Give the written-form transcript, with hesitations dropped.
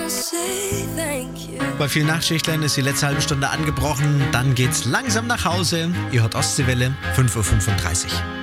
Bei vielen Nachtschichtlern ist die letzte halbe Stunde angebrochen. Dann geht's langsam nach Hause. Ihr hört Ostseewelle, 5.35 Uhr.